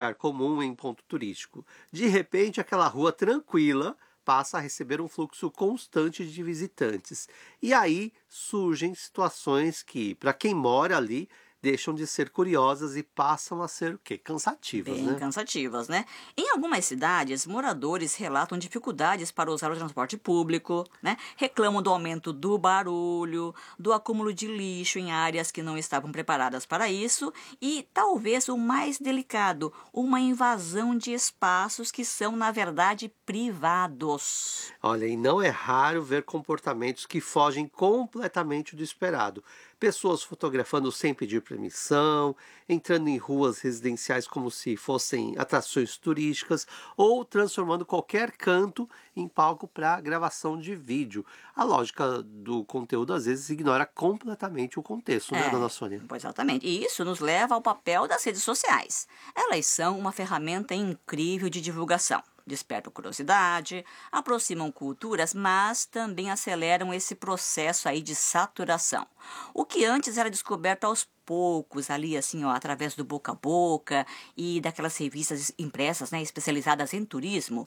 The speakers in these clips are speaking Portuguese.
lugar comum em ponto turístico. De repente, aquela rua tranquila passa a receber um fluxo constante de visitantes. E aí surgem situações que, para quem mora ali, deixam de ser curiosas e passam a ser o quê? Cansativas, Bem né? cansativas, né? Em algumas cidades, moradores relatam dificuldades para usar o transporte público, né? Reclamam do aumento do barulho, do acúmulo de lixo em áreas que não estavam preparadas para isso e, talvez o mais delicado, uma invasão de espaços que são, na verdade, privados. Olha, e não é raro ver comportamentos que fogem completamente do esperado. Pessoas fotografando sem pedir permissão, entrando em ruas residenciais como se fossem atrações turísticas ou transformando qualquer canto em palco para gravação de vídeo. A lógica do conteúdo às vezes ignora completamente o contexto, né, dona Sônia? Pois exatamente. E isso nos leva ao papel das redes sociais. Elas são uma ferramenta incrível de divulgação. Despertam curiosidade, aproximam culturas, mas também aceleram esse processo aí de saturação. O que antes era descoberto aos poucos, ali assim, ó, através do boca a boca e daquelas revistas impressas, né, especializadas em turismo,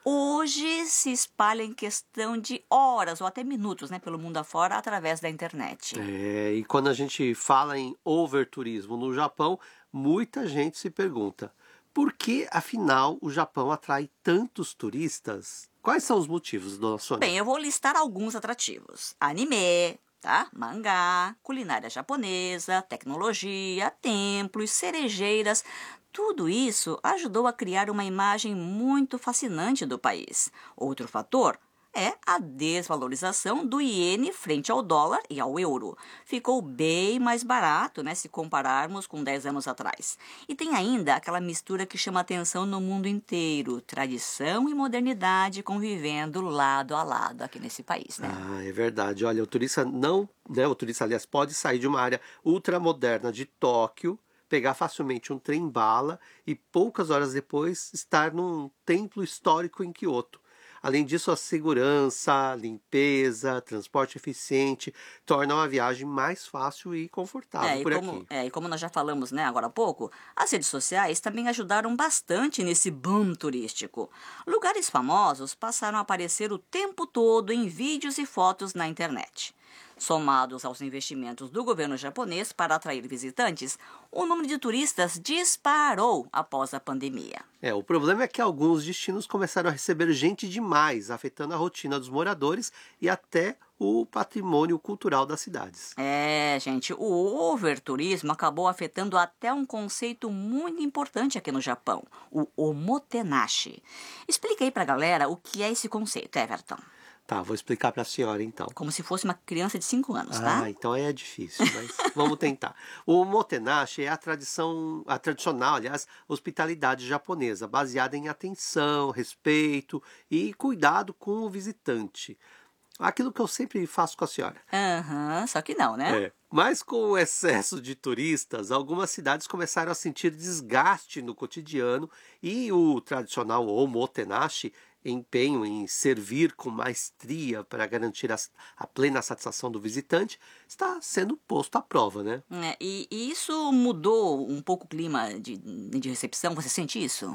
hoje se espalha em questão de horas ou até minutos, né, pelo mundo afora através da internet. E quando a gente fala em overturismo no Japão, muita gente se pergunta: por que, afinal, o Japão atrai tantos turistas? Quais são os motivos, dona Sônia? Bem, eu vou listar alguns atrativos. Anime, tá? Mangá, culinária japonesa, tecnologia, templos, cerejeiras. Tudo isso ajudou a criar uma imagem muito fascinante do país. Outro fator é a desvalorização do iene frente ao dólar e ao euro. Ficou bem mais barato, né, se compararmos com 10 anos atrás. E tem ainda aquela mistura que chama atenção no mundo inteiro, tradição e modernidade convivendo lado a lado aqui nesse país, né? Ah, é verdade. Olha, o turista não, né, o turista, aliás, pode sair de uma área ultramoderna de Tóquio, pegar facilmente um trem-bala e poucas horas depois estar num templo histórico em Kyoto. Além disso, a segurança, limpeza, transporte eficiente tornam a viagem mais fácil e confortável por aqui. E como nós já falamos, né, agora há pouco, as redes sociais também ajudaram bastante nesse boom turístico. Lugares famosos passaram a aparecer o tempo todo em vídeos e fotos na internet. Somados aos investimentos do governo japonês para atrair visitantes, o número de turistas disparou após a pandemia. O problema é que alguns destinos começaram a receber gente demais, afetando a rotina dos moradores e até o patrimônio cultural das cidades. Gente, o overturismo acabou afetando até um conceito muito importante aqui no Japão, o omotenashi. Explica aí pra galera o que é esse conceito, Everton. Tá, vou explicar para a senhora então. Como se fosse uma criança de 5 anos, tá? Então é difícil, mas vamos tentar. O motenashi é a tradicional, aliás, hospitalidade japonesa, baseada em atenção, respeito e cuidado com o visitante. Aquilo que eu sempre faço com a senhora. Só que não, né? Mas com o excesso de turistas, algumas cidades começaram a sentir desgaste no cotidiano e o tradicional omotenashi, empenho em servir com maestria para garantir a plena satisfação do visitante, está sendo posto à prova, né? E isso mudou um pouco o clima de recepção, você sente isso?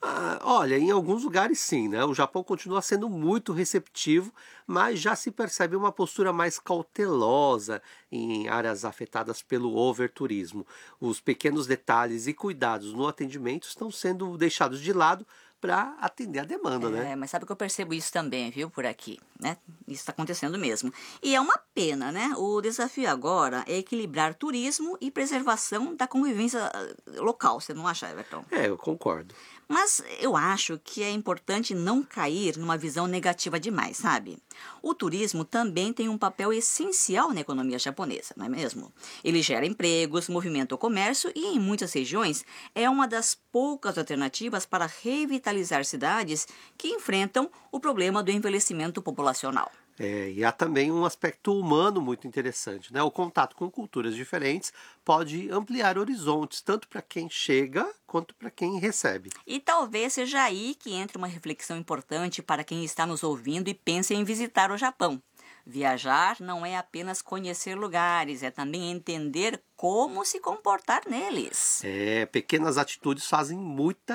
Olha, em alguns lugares sim, né? O Japão continua sendo muito receptivo, mas já se percebe uma postura mais cautelosa em áreas afetadas pelo overturismo. Os pequenos detalhes e cuidados no atendimento estão sendo deixados de lado para atender a demanda, né? Mas sabe que eu percebo isso também, viu, por aqui, né? Isso está acontecendo mesmo. E é uma pena, né? O desafio agora é equilibrar turismo e preservação da convivência local, você não acha, Everton? Eu concordo. Mas eu acho que é importante não cair numa visão negativa demais, sabe? O turismo também tem um papel essencial na economia japonesa, não é mesmo? Ele gera empregos, movimenta o comércio e, em muitas regiões, é uma das poucas alternativas para revitalizar cidades que enfrentam o problema do envelhecimento populacional. E há também um aspecto humano muito interessante, né? O contato com culturas diferentes pode ampliar horizontes, tanto para quem chega quanto para quem recebe. E talvez seja aí que entra uma reflexão importante para quem está nos ouvindo e pensa em visitar o Japão. Viajar não é apenas conhecer lugares, é também entender como se comportar neles. Pequenas atitudes fazem muita